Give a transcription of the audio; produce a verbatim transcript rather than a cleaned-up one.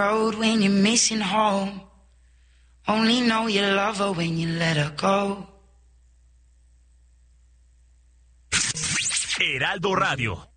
Road when you're missing home. Only know you love her when you let her go. Heraldo Radio.